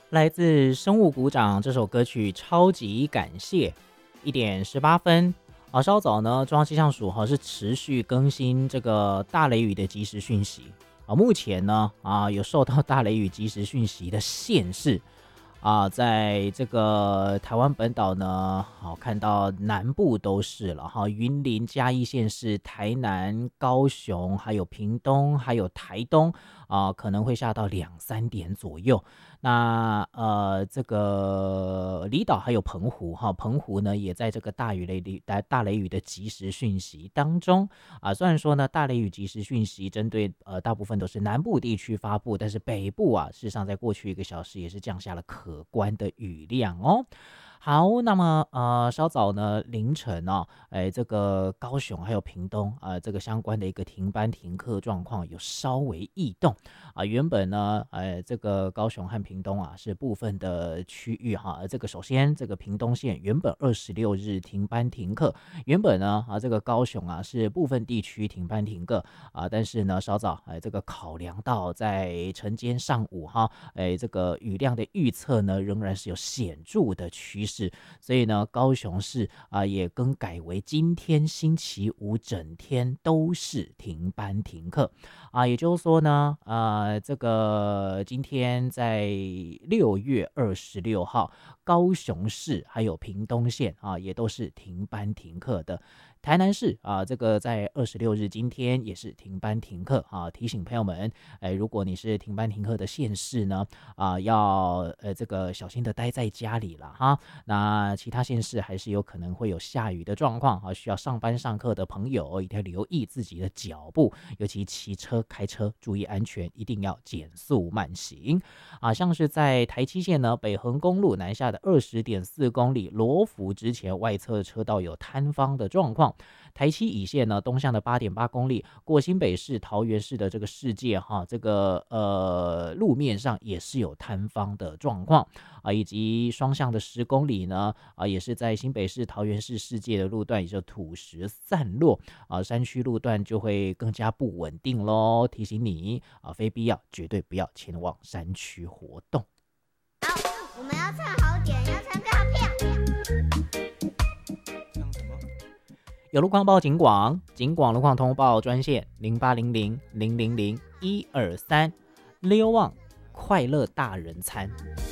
来自生物股长这首歌曲超级感谢1:18稍早呢，中央气象署是持续更新这个大雷雨的即时讯息目前呢有受到大雷雨即时讯息的县市在这个台湾本岛呢，看到南部都是了云林、嘉义县市、台南、高雄，还有屏东，还有台东可能会下到2-3点左右。那这个离岛还有澎湖澎湖呢也在这个大雷雨的即时讯息当中虽然说呢大雷雨即时讯息针对大部分都是南部地区发布，但是北部事实上在过去1个小时也是降下了可观的雨量哦。好，那么稍早呢凌晨这个高雄还有屏东这个相关的一个停班停课状况有稍微异动原本呢这个高雄和屏东是部分的区域这个首先这个屏东县原本26日停班停课，原本呢这个高雄是部分地区停班停课但是呢稍早这个考量到在晨间上午这个雨量的预测呢仍然是有显著的趋势，所以呢高雄市也更改为今天星期五整天都是停班停课也就是说呢这个今天在6月26号高雄市还有屏东县也都是停班停课的。台南市这个在26日今天也是停班停课提醒朋友们如果你是停班停课的县市呢要这个小心的待在家里了那其他县市还是有可能会有下雨的状况需要上班上课的朋友一定要留意自己的脚步，尤其骑车开车注意安全，一定要减速慢行像是在台七线呢北横公路南下的20.4公里罗浮之前外侧车道有坍方的状况，台七乙线呢东向的8.8公里过新北市桃园市的这个世界这个路面上也是有坍方的状况以及双向的10公里呢也是在新北市桃园市世界的路段也就土石散落山区路段就会更加不稳定咯，提醒你非必要绝对不要前往山区活动。 好，我们要唱好点，要唱歌好票。 有路况报警广路况通报专线0800000123，Leo Wang快乐大人餐。